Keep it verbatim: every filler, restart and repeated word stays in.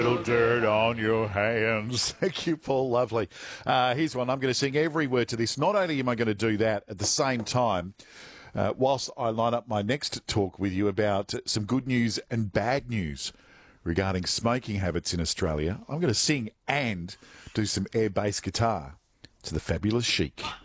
Little dirt on your hands. Thank you, Paul. Lovely. Uh, here's one. I'm going to sing every word to this. Not only am I going to do that at the same time, uh, whilst I line up my next talk with you about some good news and bad news regarding smoking habits in Australia, I'm going to sing and do some air bass guitar to the Fabulous Chic.